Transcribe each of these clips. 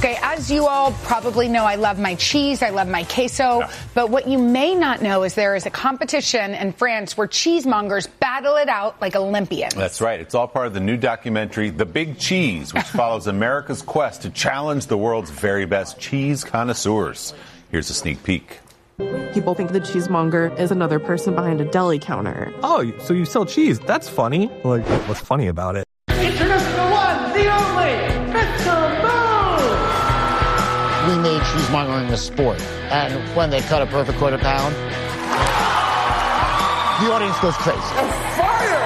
Okay, as you all probably know, I love my cheese, I love my queso, but what you may not know is there is a competition in France where cheesemongers battle it out like Olympians. That's right. It's all part of the new documentary, The Big Cheese, which follows America's quest to challenge the world's very best cheese connoisseurs. Here's a sneak peek. People think the cheesemonger is another person behind a deli counter. Oh, so you sell cheese? That's funny. Like, what's funny about it? Introducing the one, the only, Mr. Boo! We made cheesemongering a sport, and when they cut a perfect quarter pound, the audience goes crazy. Fire!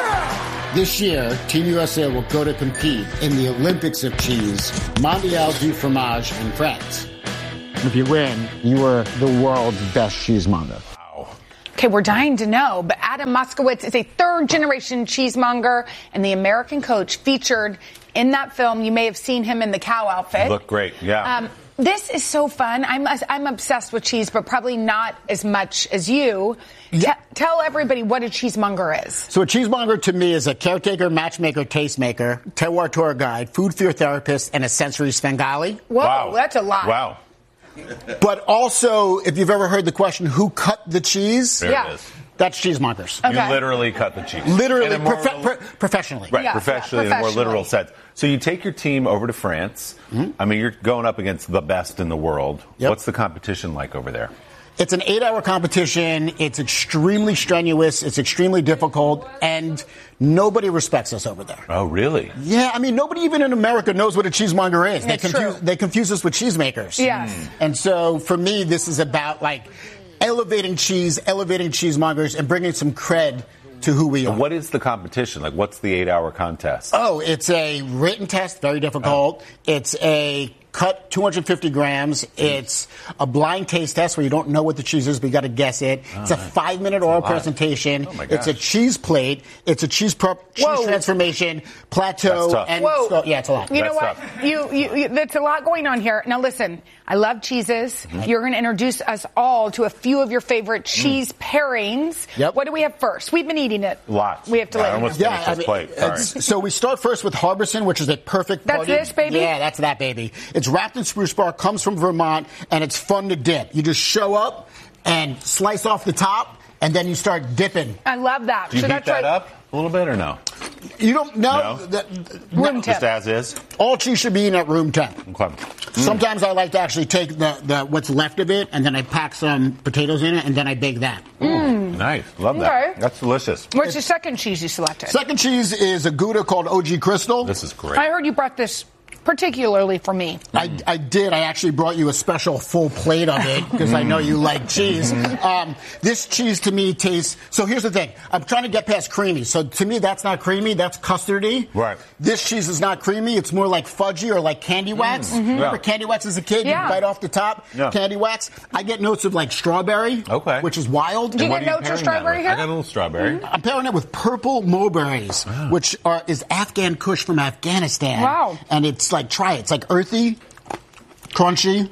Yeah! This year, Team USA will go to compete in the Olympics of Cheese, Mondial du Fromage in France. If you win, you are the world's best cheesemonger. Okay, we're dying to know, but Adam Moskowitz is a third-generation cheesemonger and the American coach featured in that film. You may have seen him in the cow outfit. Look great, yeah. This is so fun. I'm obsessed with cheese, but probably not as much as you. Yeah. Tell everybody what a cheesemonger is. So a cheesemonger to me is a caretaker, matchmaker, tastemaker, terroir tour guide, food fear therapist, and a sensory Svengali. Whoa, Wow. that's a lot. Wow. But also, if you've ever heard the question, who cut the cheese? There Yeah. it is. That's cheesemongers. Okay. You literally cut the cheese. Literally, In a more- professionally. Right, Yeah, professionally, in a more professionally. literal sense. So you take your team over to France. I mean, you're going up against the best in the world. Yep. What's the competition like over there? It's an 8-hour competition. It's extremely strenuous. It's extremely difficult. And nobody respects us over there. Oh, really? Yeah, I mean, nobody even in America knows what a cheesemonger is. That's true. They confuse us with cheesemakers. Yes. And so for me, this is about like elevating cheese, elevating cheesemongers, and bringing some cred to who we are. What is the competition? Like, what's the 8-hour contest? Oh, it's a written test, very difficult. It's a cut 250 grams. It's a blind taste test where you don't know what the cheese is, but you got to guess it. It's a 5-minute oral presentation. Oh my It's a gosh. cheese plate. It's a cheese transformation, plateau, That's tough. and Whoa. yeah, it's a lot. You know That's what? You that's a lot going on here. Now listen, I love cheeses. You're going to introduce us all to a few of your favorite cheese pairings. Yep. What do we have first? We've been eating it. Lots. We have to I let you almost know. finished this plate. Sorry. So we start first with Harbison, which is a perfect That's party. this, baby? Yeah, that's that baby. It's wrapped in spruce bark, comes from Vermont, and it's fun to dip. You just show up and slice off the top, and then you start dipping. I love that. Do you So heat that's that right. up a little bit or no? You don't know. No? Room Just temp. as is? All cheese should be eaten at room temp. Okay. Sometimes I like to actually take the what's left of it, and then I pack some potatoes in it, and then I bake that. Nice. Love that. Okay. That's delicious. What's the second cheese you selected? Second cheese is a Gouda called OG Crystal. This is great. I heard you brought this particularly for me. I did. I actually brought you a special full plate of it because I know you like cheese. This cheese to me tastes. So here's the thing. I'm trying to get past creamy. So to me, that's not creamy. That's custardy. Right. This cheese is not creamy. It's more like fudgy or like candy wax. Remember Yeah. candy wax as a kid? Yeah. You bite off the top. Yeah. Candy wax. I get notes of like strawberry. Okay. Which is wild. Do you What get are notes of pairing that strawberry with? here? I got a little strawberry. I'm pairing it with purple mulberries, which is Afghan Kush from Afghanistan. Wow. And it's like, try it. It's like earthy, crunchy,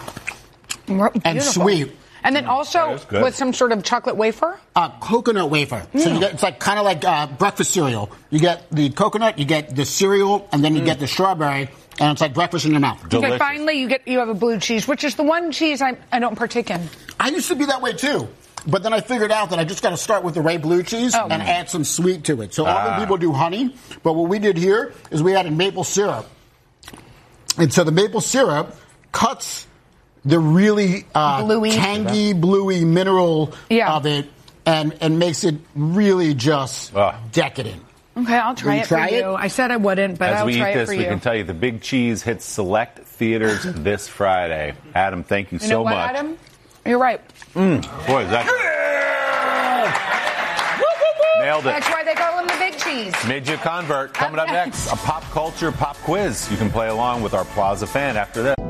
and Beautiful. sweet. And then also That is good. with some sort of chocolate wafer? Coconut wafer. So you get, it's like kind of like breakfast cereal. You get the coconut, you get the cereal, and then you get the strawberry, and it's like breakfast in your mouth. Okay, Delicious. finally you have a blue cheese, which is the one cheese I don't partake in. I used to be that way too. But then I figured out that I just got to start with the Ray blue cheese and add some sweet to it. So other people do honey, but what we did here is we added maple syrup. And so the maple syrup cuts the really Bluey. tangy, bluey mineral Yeah. of it and makes it really just decadent. Okay, I'll try you it try for it? you. I said I wouldn't, but As I'll we try eat it this, for we you. can tell you the Big Cheese hits select theaters this Friday. Adam, thank you, You know so what, much. Adam? You're right. Boy, is that nailed it. That's why they call him the big cheese. Made you a convert. Coming up next, a pop culture pop quiz. You can play along with our Plaza fan after this.